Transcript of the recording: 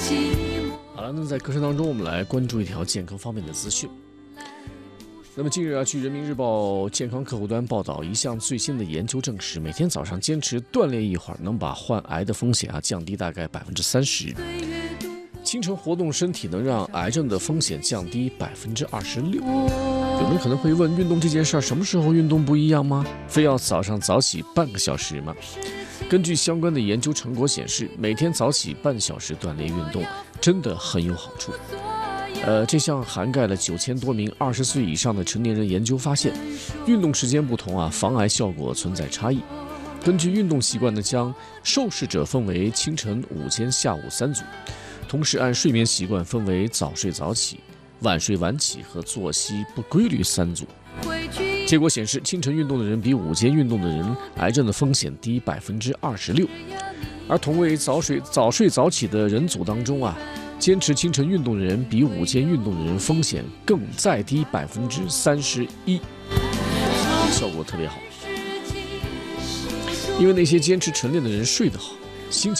好了，那在课程当中，我们来关注一条健康方面的资讯。那么近日据人民日报健康客户端报道，一项最新的研究证实，每天早上坚持锻炼一会儿，能把患癌的风险降低大概30%。清晨活动身体能让癌症的风险降低26%。有人可能会问，运动这件事什么时候运动不一样吗？非要早上早起半个小时吗？根据相关的研究成果显示，每天早起半小时锻炼运动真的很有好处。这项涵盖了9000多名20岁以上的成年人研究发现，运动时间不同防癌效果存在差异。根据运动习惯呢，将受试者分为清晨5间、下午3组，同时按睡眠习惯分为早睡早起、晚睡晚起和作息不规律3组。结果显示，清晨运动的人比午间运动的人癌症的风险低26%。而同为早睡早起的人组当中坚持清晨运动的人比午间运动的人风险更再低31%，效果特别好。因为那些坚持晨练的人睡得好，心情